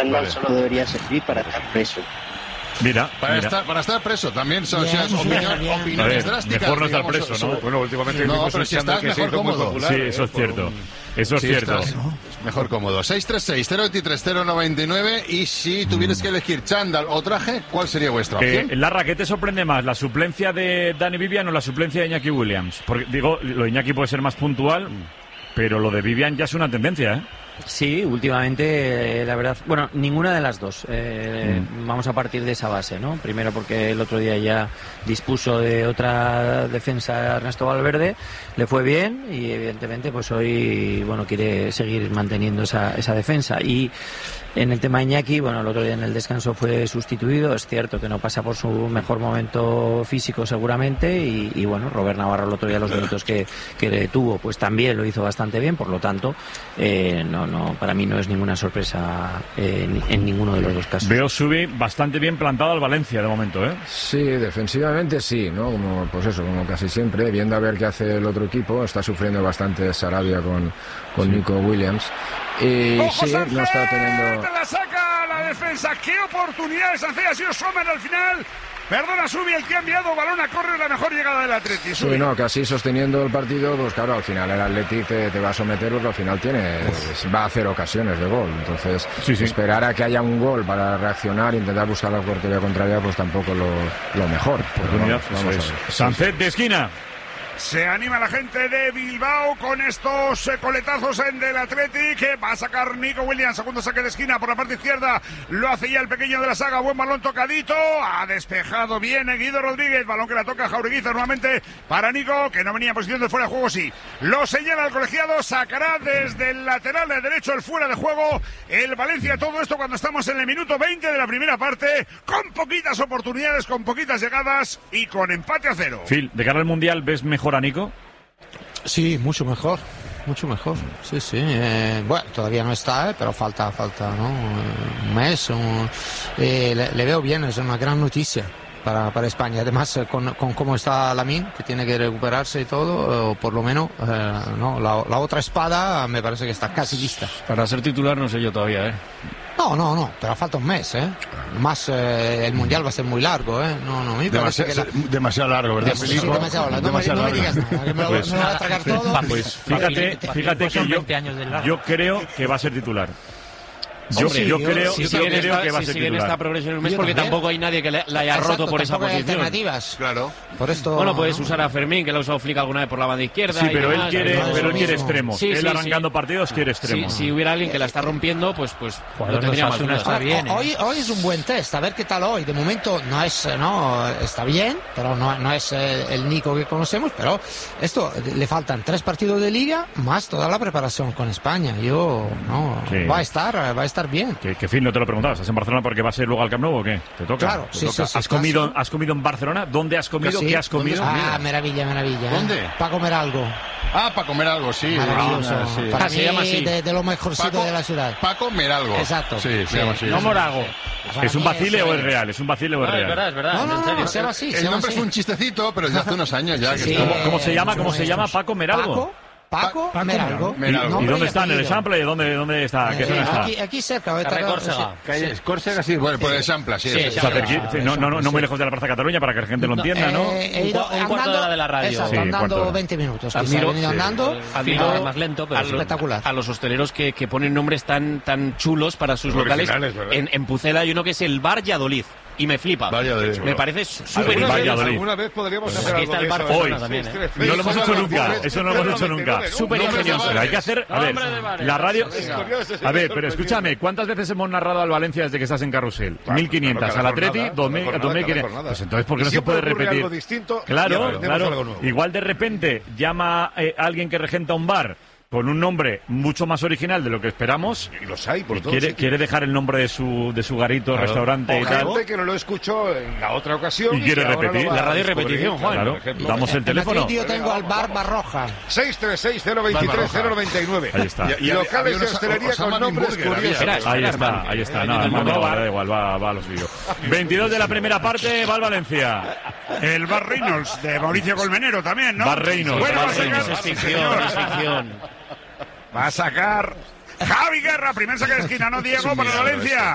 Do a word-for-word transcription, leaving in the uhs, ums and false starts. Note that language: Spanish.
chándal vale. solo debería servir para estar preso. Mira, para, mira. Estar, para estar preso también son Bien, o sea, bien, opinión, bien. opiniones A ver, drásticas. mejor no estar digamos, preso, ¿no? sobre- Bueno, últimamente No, vimos pero un si chándal estás que se mejor hizo muy cómodo. popular, Sí, ¿eh? eso es Por cierto. un- Eso es Sí, cierto. estás mejor cómodo. seis tres seis, cero veintitrés, cero noventa y nueve. Y si tuvieras que elegir chándal o traje, ¿cuál sería vuestra Eh, opción? Larra, ¿qué te sorprende más? ¿La suplencia de Dani Vivian o la suplencia de Iñaki Williams? Porque, digo, lo de Iñaki puede ser más puntual, pero lo de Vivian ya es una tendencia, ¿eh? Sí, últimamente, eh, la verdad, bueno, ninguna de las dos. Eh, mm. Vamos a partir de esa base, ¿no? Primero porque el otro día ya dispuso de otra defensa Ernesto Valverde, le fue bien y evidentemente pues hoy, bueno, quiere seguir manteniendo esa, esa defensa. Y en el tema Iñaki, bueno, el otro día en el descanso fue sustituido, es cierto que no pasa por su mejor momento físico seguramente y, y bueno, Robert Navarro el otro día los minutos que, que tuvo, pues también lo hizo bastante bien, por lo tanto, eh, no, no, para mí no es ninguna sorpresa eh, en, en ninguno de los dos casos. Veo Subi bastante bien plantado al Valencia de momento, ¿eh? Sí, defensivamente sí, ¿no? Como, pues eso, como casi siempre, viendo a ver qué hace el otro equipo, está sufriendo bastante Sarabia con, con Nico Williams. Y ¡Ojo, sí, Sánchez! no está teniendo... La saca la defensa. ¡Qué oportunidades hace! Ha sido Sommer al final. Perdona, Subi, el que ha enviado balón a córner, la mejor llegada del Atleti. Sí, no, casi sosteniendo el partido, pues claro, al final el Athletic te, te va a someter porque al final tiene, va a hacer ocasiones de gol. Entonces, sí, sí. esperar a que haya un gol para reaccionar e intentar buscar la portería contraria, pues tampoco lo, lo mejor. Oportunidad, Vamos, vamos eso a ver. es. Sánchez de esquina. Se anima la gente de Bilbao con estos eh, coletazos en del Athletic, que va a sacar Nico Williams, segundo saque de esquina por la parte izquierda, lo hace ya el pequeño de la saga, buen balón tocadito, ha despejado bien Guido Rodríguez, balón que la toca Jaureguizar nuevamente para Nico, que no venía en posición de fuera de juego, sí, lo señala el colegiado, sacará desde el lateral de derecho el fuera de juego, el Valencia, todo esto cuando estamos en el minuto veinte de la primera parte, con poquitas oportunidades, con poquitas llegadas y con empate a cero. Phil, de cara al Mundial, ¿ves mejor a Nico? Sí, mucho mejor, mucho mejor. Sí, sí. Eh, bueno, todavía no está, eh, pero falta, falta, ¿no? Un mes. Un, eh, le, le veo bien, es una gran noticia para, para España. Además, eh, con, con cómo está Lamine, que tiene que recuperarse y todo, o por lo menos, eh, no, la, la otra espada me parece que está casi lista. Para ser titular no sé yo todavía, ¿eh? No, no, no, pero falta un mes, ¿eh? Más, eh, el Mundial va a ser muy largo, ¿eh? No, no, me parece Demasiado, que la... demasiado largo, ¿verdad, Sí, Filipe? demasiado largo. No, me, no me digas nada, que me lo, Pues- me lo voy a tragar todo. Pues fíjate, fíjate que yo, yo creo que va a ser titular. Yo, Hombre, yo yo- creo, si yo sigue en creo esta- que va a si ser sigue en titular. esta progresión en un mes, Yo porque también. tampoco hay nadie que le, la haya Exacto, roto por esa tampoco hay posición. alternativas. Claro. Por esto... Bueno, puedes ¿no? usar a Fermín, que lo ha usado Flick alguna vez por la banda izquierda. Sí, y pero él demás, quiere, no es pero lo él quiere mismo. extremos. Sí, él sí, arrancando sí. partidos quiere Si, extremos. si hubiera alguien que la está rompiendo, pues, pues no tendría más dudas. Ah, hoy, hoy es un buen test, a ver qué tal hoy. De momento no es, eh, no, está bien, pero no, no es eh, el Nico que conocemos, pero esto, le faltan tres partidos de liga, más toda la preparación con España. Yo, no, Sí. va a estar, va a estar bien. Que, que Phil, no te lo preguntaba. ¿Estás en Barcelona porque va a ser luego al Camp Nou o qué? ¿Te toca? Claro, ¿Te sí, toca? sí, sí, ¿Has, comido, claro. ¿Has comido en Barcelona? ¿Dónde has comido? Sí. ¿Qué has comido? Ah, maravilla, maravilla. ¿Dónde? Para comer algo. Ah, para comer algo, sí. Maravilloso. Ah, sí. Para Ah, se mí, llama así. de, de lo mejorcito Paco- de la ciudad. Para comer algo. Exacto. Sí, se Sí. llama así. No Morago. Para ¿Es un mí vacile es, o eh, es real? ¿Es un vacile o es No, es real? verdad, es verdad. No, en no, serio. no, se llama así. se El llama nombre así. fue un chistecito, pero desde hace unos años ya. Que Sí, está- ¿Cómo, cómo se eh, llama? mucho ¿Cómo se más, llama? mucho. ¿Paco Meralgo? Paco, Paco, Paco Meralgo. Meralgo. ¿Y, Meralgo. y Nombre dónde está? ¿En el apellido. Sample? ¿Dónde, dónde está? ¿Qué Eh, zona está? Aquí, aquí cerca. ahorita- Carrer Córcega. sí. Calle Escórcega, sí. Bueno, por el Sampla, sí. Sí, eso. O sea, Sample. cerqui- sí, no, no, no, no muy lejos de la Plaza Cataluña para que la gente lo entienda, ¿no? Eh, he Un ido cua- un cuarto de andando- hora de la radio. Exacto, Sí, cuarto de andando hora. veinte minutos. quizá. Admiro- He venido sí. andando. Admiro más lento, a, lo- espectacular. a los hosteleros que, que ponen nombres tan, tan chulos para sus Originales, locales. ¿verdad? En, en Pucela hay uno que es el Bar Valladolid. Y me flipa. Valladolid. Me parece súper Alguna vez- ingenioso. Valladolid. Alguna vez podríamos hacer Aquí algo está el de bar eso. Barcelona Hoy. también, ¿eh? No lo hemos hecho nunca, eso no lo hemos hecho nunca. Súper ingenioso. Pero hay que hacer, a ver, Hombre de bares. la radio... curioso, A ver, pero escúchame, ¿cuántas veces hemos narrado al Valencia desde que estás en Carrusel? mil quinientas, cada al Atleti, jornada, dos mil, cada dos mil jornada, cada quinientas. jornada. Pues entonces, ¿por qué Y no se siempre puede ocurre repetir? algo distinto y Claro, aprendemos algo claro. nuevo. Igual de repente llama eh, alguien que regenta un bar con un nombre mucho más original de lo que esperamos. Y los hay por y todos quiere, sitios. quiere dejar el nombre de su, de su garito, Claro. restaurante O y tal. gente que no lo escuchó en la otra ocasión Y quiere que ahora repetir. lo va La a radio descubrir, repetición, Juan. Claro, por ejemplo. damos el En teléfono. Madrid yo tengo al bar Barroja. seis tres seis, cero veintitrés, cero noventa y nueve. Ahí está. Y- y había- Locales había de unos- hostelería Osama con Bin nombres Burger, había. curiosos. Espera, Ahí espera, está, hermano. ahí está. Ahí Nada, tiene el no, no, motor. da igual, va, va a lo suyo. veintidós de la primera parte, va al Valencia. El Bar Reynolds de Mauricio Colmenero también, ¿no? Bar Reynolds, Bueno, Bar va a Reynolds. sacar, Es ficción, es ficción. va a sacar Javi Guerra, primer saque de esquina, ¿no, Diego, para el Valencia?